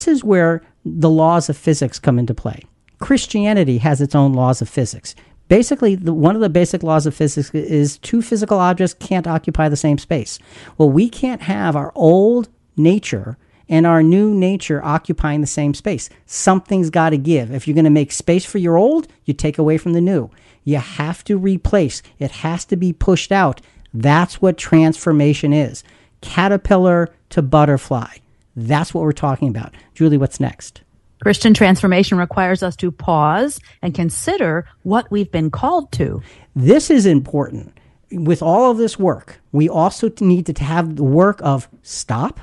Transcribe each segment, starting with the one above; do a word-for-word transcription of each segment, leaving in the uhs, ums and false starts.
this is where the laws of physics come into play. Christianity has its own laws of physics. Basically, the, one of the basic laws of physics is two physical objects can't occupy the same space. Well, we can't have our old nature and our new nature occupying the same space. Something's got to give. If you're going to make space for your old, you take away from the new. You have to replace. It has to be pushed out. That's what transformation is. Caterpillar to butterfly. That's what we're talking about. Julie, what's next? Christian transformation requires us to pause and consider what we've been called to. This is important. With all of this work, we also need to have the work of stop,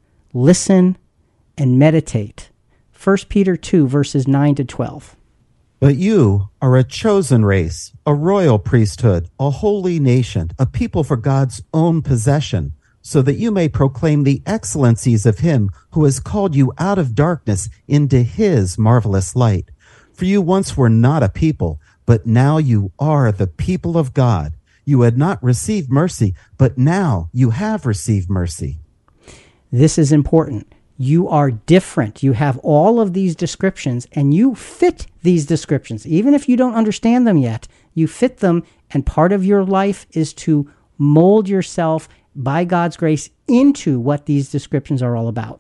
listen, and meditate. First Peter two, verses nine to twelve. But you are a chosen race, a royal priesthood, a holy nation, a people for God's own possession, so that you may proclaim the excellencies of him who has called you out of darkness into his marvelous light. For you once were not a people, but now you are the people of God. You had not received mercy, but now you have received mercy. This is important. You are different. You have all of these descriptions, and you fit these descriptions. Even if you don't understand them yet, you fit them, and part of your life is to mold yourself by God's grace into what these descriptions are all about.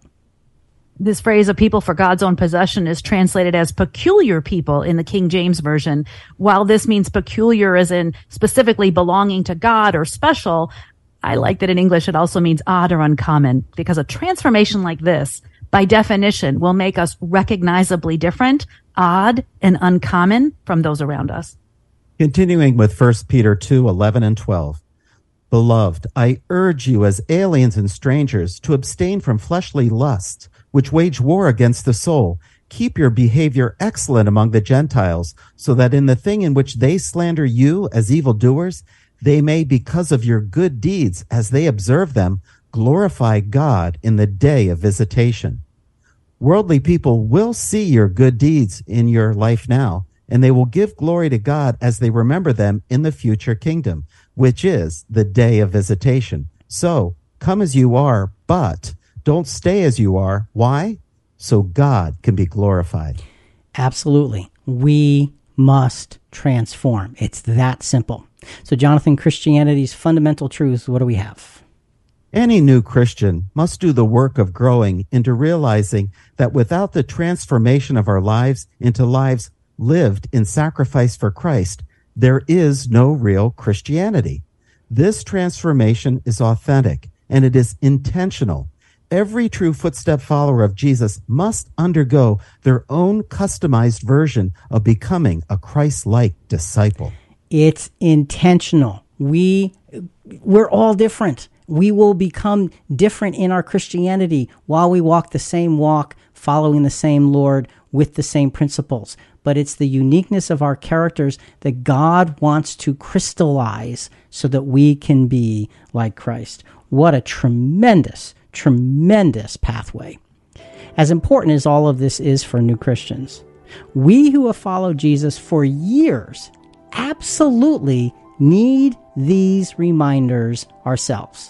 This phrase, a people for God's own possession, is translated as peculiar people in the King James Version. While this means peculiar as in specifically belonging to God or special, I like that in English it also means odd or uncommon, because a transformation like this, by definition, will make us recognizably different, odd, and uncommon from those around us. Continuing with First Peter two, eleven and twelve. Beloved, I urge you as aliens and strangers to abstain from fleshly lusts, which wage war against the soul. Keep your behavior excellent among the Gentiles, so that in the thing in which they slander you as evildoers, they may, because of your good deeds, as they observe them, glorify God in the day of visitation. Worldly people will see your good deeds in your life now, and they will give glory to God as they remember them in the future kingdom, which is the day of visitation. So, come as you are, but don't stay as you are. Why? So God can be glorified. Absolutely. We must transform. It's that simple. So, Jonathan, Christianity's fundamental truths, what do we have? Any new Christian must do the work of growing into realizing that without the transformation of our lives into lives lived in sacrifice for Christ, there is no real Christianity. This transformation is authentic and it is intentional. Every true footstep follower of Jesus must undergo their own customized version of becoming a Christ-like disciple. It's intentional. We, we're all different. We will become different in our Christianity while we walk the same walk, following the same Lord with the same principles. But it's the uniqueness of our characters that God wants to crystallize so that we can be like Christ. What a tremendous, tremendous pathway. As important as all of this is for new Christians, we who have followed Jesus for years absolutely need these reminders ourselves.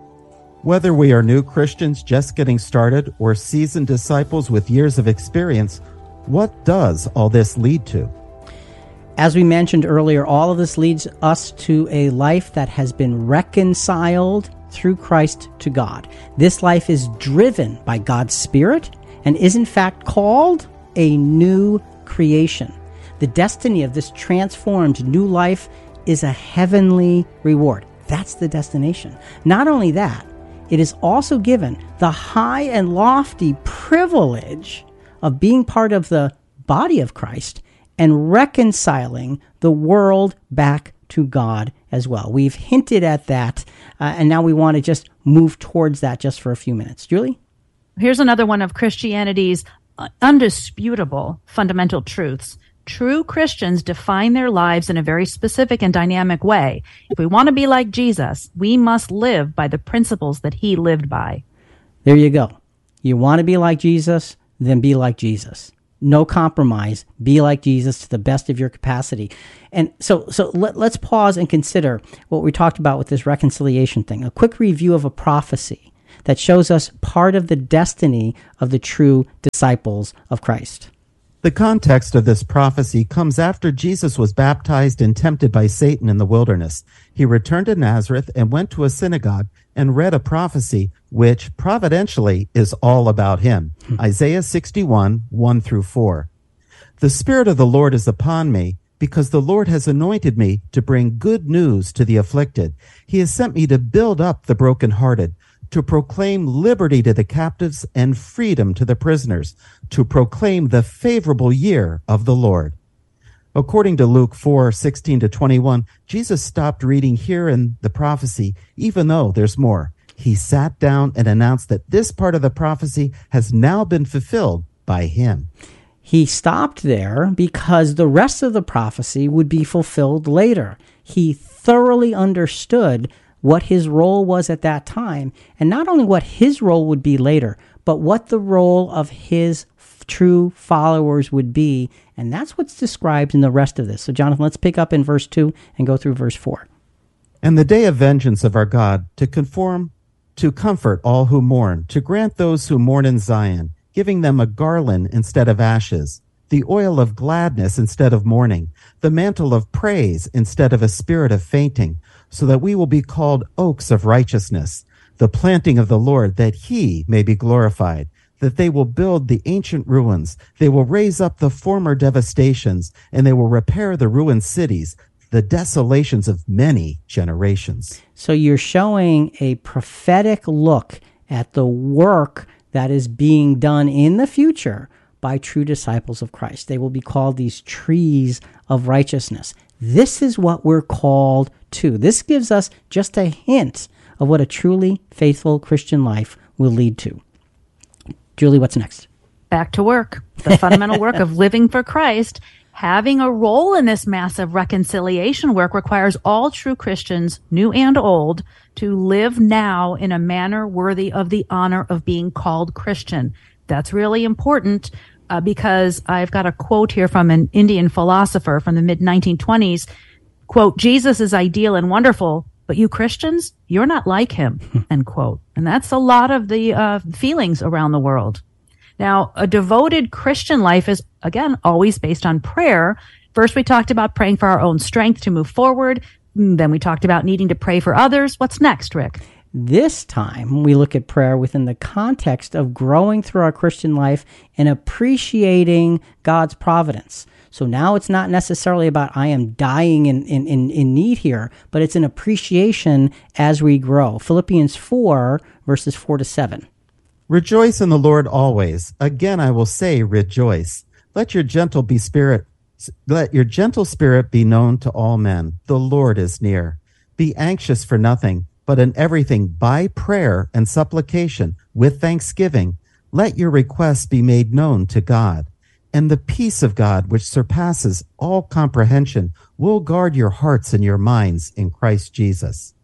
Whether we are new Christians just getting started or seasoned disciples with years of experience, what does all this lead to? As we mentioned earlier, all of this leads us to a life that has been reconciled through Christ to God. This life is driven by God's Spirit and is in fact called a new creation. The destiny of this transformed new life is a heavenly reward. That's the destination. Not only that, it is also given the high and lofty privilege of being part of the body of Christ and reconciling the world back to God as well. We've hinted at that, uh, and now we want to just move towards that just for a few minutes. Julie? Here's another one of Christianity's undisputable fundamental truths. True Christians define their lives in a very specific and dynamic way. If we want to be like Jesus, we must live by the principles that he lived by. There you go. You want to be like Jesus? Then be like Jesus. No compromise. Be like Jesus to the best of your capacity. And so so let, let's pause and consider what we talked about with this reconciliation thing. A quick review of a prophecy that shows us part of the destiny of the true disciples of Christ. The context of this prophecy comes after Jesus was baptized and tempted by Satan in the wilderness. He returned to Nazareth and went to a synagogue and read a prophecy which providentially is all about him. Isaiah sixty-one, one through four. The Spirit of the Lord is upon me, because the Lord has anointed me to bring good news to the afflicted. He has sent me to build up the brokenhearted, to proclaim liberty to the captives and freedom to the prisoners, to proclaim the favorable year of the Lord. According to Luke four, sixteen to twenty-one, Jesus stopped reading here in the prophecy, even though there's more. He sat down and announced that this part of the prophecy has now been fulfilled by him. He stopped there because the rest of the prophecy would be fulfilled later. He thoroughly understood what his role was at that time, and not only what his role would be later, but what the role of his f- true followers would be, and that's what's described in the rest of this. So, Jonathan, let's pick up in verse two and go through verse four. And the day of vengeance of our God, to conform, to comfort all who mourn, to grant those who mourn in Zion, giving them a garland instead of ashes, the oil of gladness instead of mourning, the mantle of praise instead of a spirit of fainting, so that we will be called oaks of righteousness, the planting of the Lord, that he may be glorified, that they will build the ancient ruins, they will raise up the former devastations, and they will repair the ruined cities, the desolations of many generations. So you're showing a prophetic look at the work that is being done in the future by true disciples of Christ. They will be called these trees of righteousness. This is what we're called to. This gives us just a hint of what a truly faithful Christian life will lead to. Julie, what's next? Back to work. The fundamental work of living for Christ. Having a role in this massive reconciliation work requires all true Christians, new and old, to live now in a manner worthy of the honor of being called Christian. That's really important uh, because I've got a quote here from an Indian philosopher from the mid nineteen twenties. Quote, Jesus is ideal and wonderful, but you Christians, you're not like him, end quote. And that's a lot of the uh, feelings around the world. Now, a devoted Christian life is, again, always based on prayer. First, we talked about praying for our own strength to move forward. Then we talked about needing to pray for others. What's next, Rick? This time, we look at prayer within the context of growing through our Christian life and appreciating God's providence. So now it's not necessarily about I am dying in, in, in, in need here, but it's an appreciation as we grow. Philippians four, verses four to seven. Rejoice in the Lord always. Again, I will say, rejoice. Let your gentle be spirit, let your gentle spirit be known to all men. The Lord is near. Be anxious for nothing, but in everything by prayer and supplication with thanksgiving, let your requests be made known to God. And the peace of God, which surpasses all comprehension, will guard your hearts and your minds in Christ Jesus.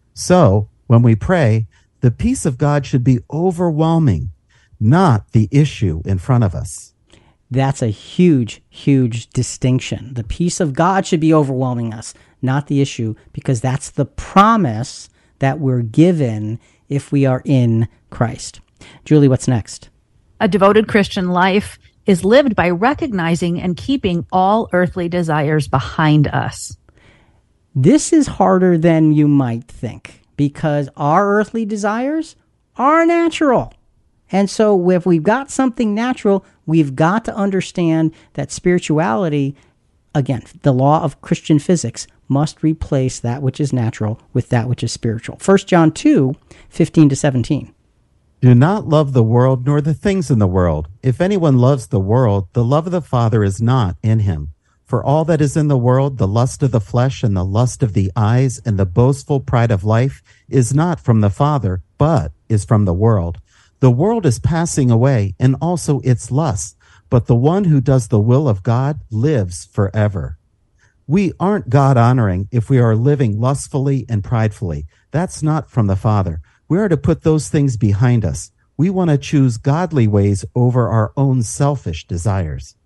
So, when we pray, the peace of God should be overwhelming, not the issue in front of us. That's a huge, huge distinction. The peace of God should be overwhelming us, not the issue, because that's the promise that we're given if we are in Christ. Julie, what's next? A devoted Christian life is lived by recognizing and keeping all earthly desires behind us. This is harder than you might think, because our earthly desires are natural. And so if we've got something natural, we've got to understand that spirituality, again, the law of Christian physics, must replace that which is natural with that which is spiritual. First John two, fifteen to seventeen. Do not love the world nor the things in the world. If anyone loves the world, the love of the Father is not in him. For all that is in the world, the lust of the flesh and the lust of the eyes and the boastful pride of life is not from the Father, but is from the world. The world is passing away, and also its lusts, but the one who does the will of God lives forever. We aren't God-honoring if we are living lustfully and pridefully. That's not from the Father. We are to put those things behind us. We want to choose godly ways over our own selfish desires.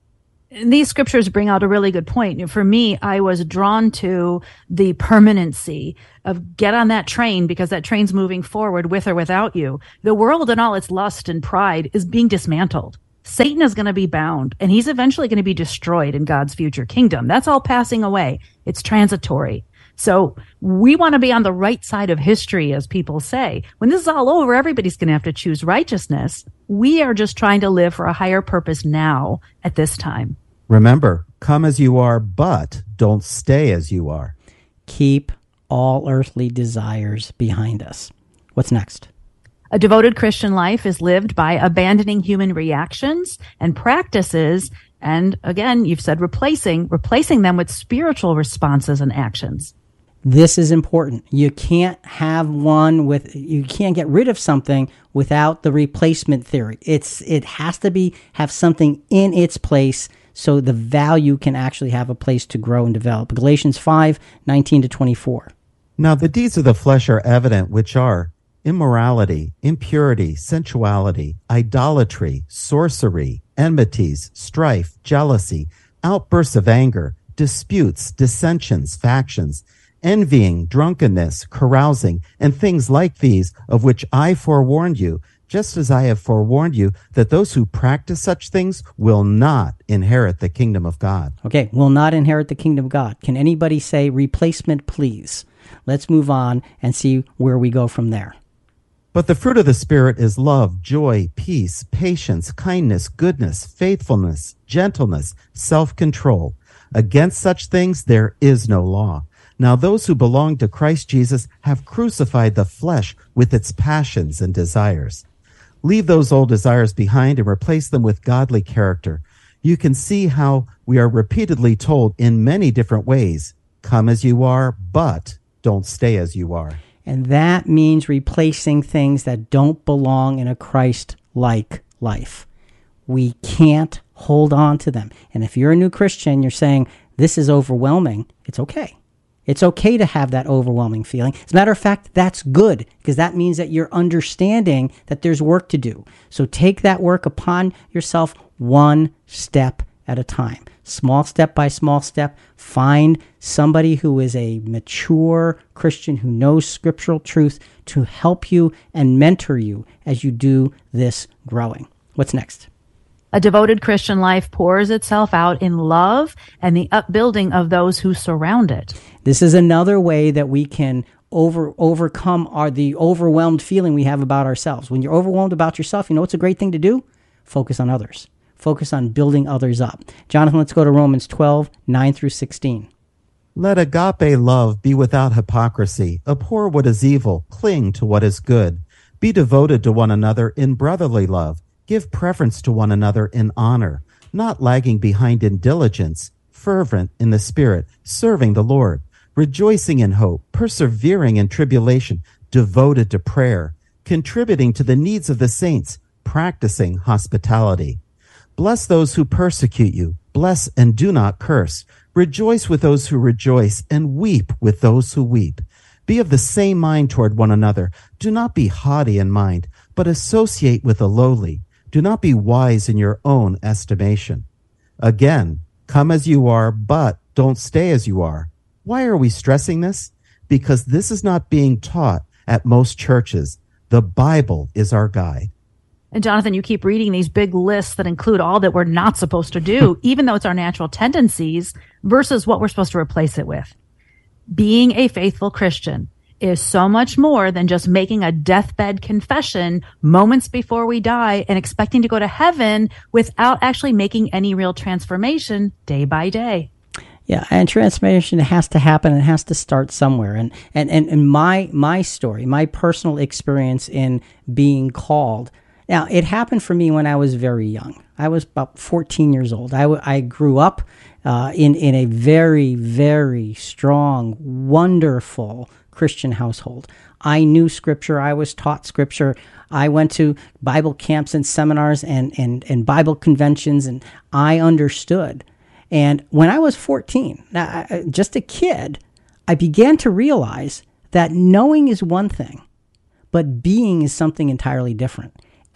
These scriptures bring out a really good point. For me, I was drawn to the permanency of get on that train because that train's moving forward with or without you. The world and all its lust and pride is being dismantled. Satan is going to be bound, and he's eventually going to be destroyed in God's future kingdom. That's all passing away. It's transitory. So we want to be on the right side of history, as people say. When this is all over, everybody's going to have to choose righteousness. We are just trying to live for a higher purpose now at this time. Remember, come as you are, but don't stay as you are. Keep all earthly desires behind us. What's next? A devoted Christian life is lived by abandoning human reactions and practices, and again, you've said replacing, replacing them with spiritual responses and actions. This is important. You can't have one with, you can't get rid of something without the replacement theory. It's, it has to be, have something in its place so the value can actually have a place to grow and develop. Galatians five, nineteen to twenty-four. Now the deeds of the flesh are evident, which are immorality, impurity, sensuality, idolatry, sorcery, enmities, strife, jealousy, outbursts of anger, disputes, dissensions, factions, envying, drunkenness, carousing, and things like these, of which I forewarned you, just as I have forewarned you, that those who practice such things will not inherit the kingdom of God. Okay, will not inherit the kingdom of God. Can anybody say replacement, please? Let's move on and see where we go from there. But the fruit of the Spirit is love, joy, peace, patience, kindness, goodness, faithfulness, gentleness, self-control. Against such things there is no law. Now those who belong to Christ Jesus have crucified the flesh with its passions and desires. Leave those old desires behind and replace them with godly character. You can see how we are repeatedly told in many different ways, come as you are, but don't stay as you are. And that means replacing things that don't belong in a Christ-like life. We can't hold on to them. And if you're a new Christian, you're saying, this is overwhelming, it's okay. It's okay to have that overwhelming feeling. As a matter of fact, that's good, because that means that you're understanding that there's work to do. So take that work upon yourself one step at a time. Small step by small step. Find somebody who is a mature Christian who knows scriptural truth to help you and mentor you as you do this growing. What's next? A devoted Christian life pours itself out in love and the upbuilding of those who surround it. This is another way that we can over overcome our the overwhelmed feeling we have about ourselves. When you're overwhelmed about yourself, you know what's a great thing to do? Focus on others. Focus on building others up. Jonathan, let's go to Romans twelve, nine through sixteen. Let agape love be without hypocrisy. Abhor what is evil. Cling to what is good. Be devoted to one another in brotherly love. Give preference to one another in honor, not lagging behind in diligence, fervent in the Spirit, serving the Lord, rejoicing in hope, persevering in tribulation, devoted to prayer, contributing to the needs of the saints, practicing hospitality. Bless those who persecute you. Bless and do not curse. Rejoice with those who rejoice, and weep with those who weep. Be of the same mind toward one another. Do not be haughty in mind, but associate with the lowly. Do not be wise in your own estimation. Again, come as you are, but don't stay as you are. Why are we stressing this? Because this is not being taught at most churches. The Bible is our guide. And Jonathan, you keep reading these big lists that include all that we're not supposed to do, even though it's our natural tendencies, versus what we're supposed to replace it with. Being a faithful Christian is so much more than just making a deathbed confession moments before we die and expecting to go to heaven without actually making any real transformation day by day. Yeah, and transformation has to happen and has to start somewhere. And and and, and my my story, my personal experience in being called. Now, it happened for me when I was very young. I was about fourteen years old. I, w- I grew up uh, in, in a very, very strong, wonderful Christian household. I knew Scripture. I was taught Scripture. I went to Bible camps and seminars and, and, and Bible conventions, and I understood. And when I was fourteen, just a kid, I began to realize that knowing is one thing, but being is something entirely different. And it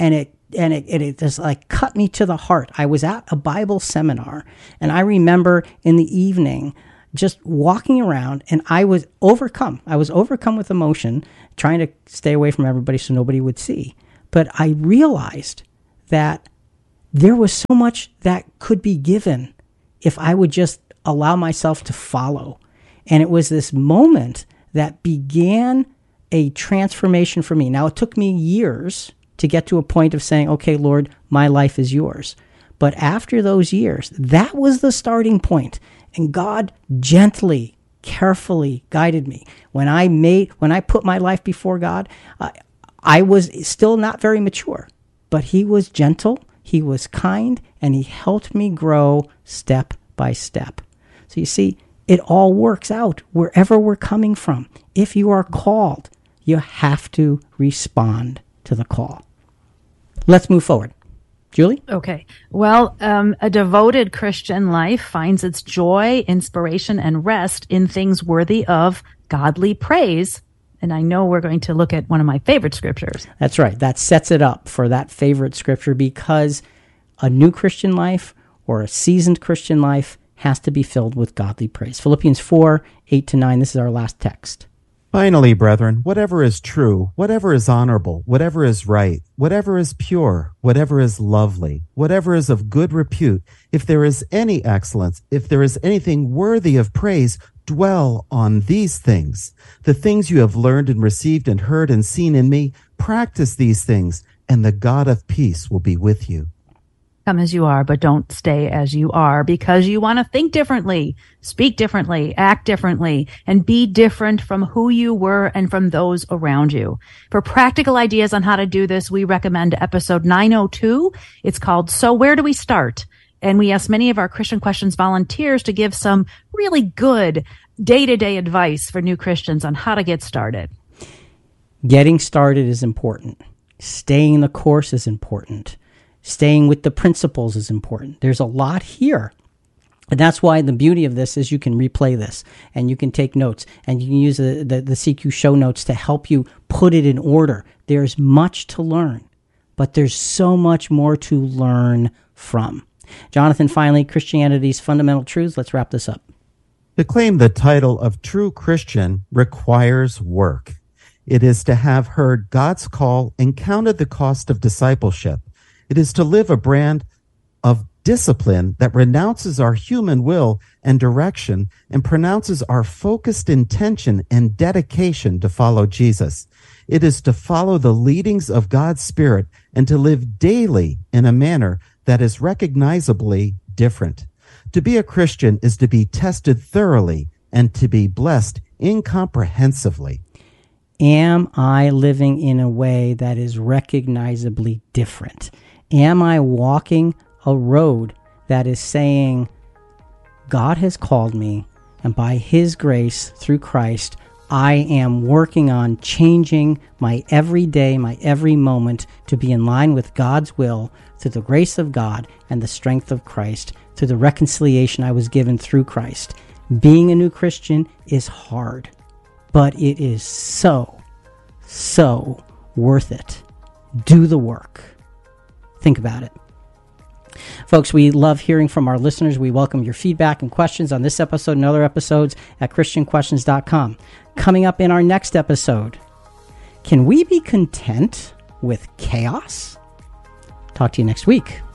and it, it, it just like cut me to the heart. I was at a Bible seminar, and I remember in the evening just walking around, and I was overcome. I was overcome with emotion, trying to stay away from everybody so nobody would see. But I realized that there was so much that could be given if I would just allow myself to follow. And it was this moment that began a transformation for me. Now, it took me years to get to a point of saying, okay, Lord, my life is yours. But after those years, that was the starting point. And God gently, carefully guided me. When I made, when I put my life before God, uh, I was still not very mature, but he was gentle, he was kind, and he helped me grow step by step. So you see, it all works out wherever we're coming from. If you are called, you have to respond to the call. Let's move forward. Julie? Okay. Well, um, a devoted Christian life finds its joy, inspiration, and rest in things worthy of godly praise. And I know we're going to look at one of my favorite scriptures. That's right. That sets it up for that favorite scripture, because a new Christian life or a seasoned Christian life has to be filled with godly praise. Philippians four, eight to nine. This is our last text. Finally, brethren, whatever is true, whatever is honorable, whatever is right, whatever is pure, whatever is lovely, whatever is of good repute, if there is any excellence, if there is anything worthy of praise, dwell on these things. The things you have learned and received and heard and seen in me, practice these things, and the God of peace will be with you. Come as you are, but don't stay as you are, because you want to think differently, speak differently, act differently, and be different from who you were and from those around you. For practical ideas on how to do this, we recommend episode nine oh two. It's called So Where Do We Start? And we asked many of our Christian Questions volunteers to give some really good day-to-day advice for new Christians on how to get started. Getting started is important. Staying the course is important. Staying with the principles is important. There's a lot here. And that's why the beauty of this is you can replay this and you can take notes and you can use the, the, the C Q show notes to help you put it in order. There's much to learn, but there's so much more to learn from. Jonathan, finally, Christianity's fundamental truths. Let's wrap this up. To claim the title of true Christian requires work. It is to have heard God's call and counted the cost of discipleship. It is to live a brand of discipline that renounces our human will and direction and pronounces our focused intention and dedication to follow Jesus. It is to follow the leadings of God's Spirit and to live daily in a manner that is recognizably different. To be a Christian is to be tested thoroughly and to be blessed incomprehensibly. Am I living in a way that is recognizably different? Am I walking a road that is saying, God has called me, and by his grace through Christ, I am working on changing my every day, my every moment to be in line with God's will through the grace of God and the strength of Christ, through the reconciliation I was given through Christ. Being a new Christian is hard, but it is so, so worth it. Do the work. Think about it. Folks, we love hearing from our listeners. We welcome your feedback and questions on this episode and other episodes at Christian Questions dot com. Coming up in our next episode, can we be content with chaos? Talk to you next week.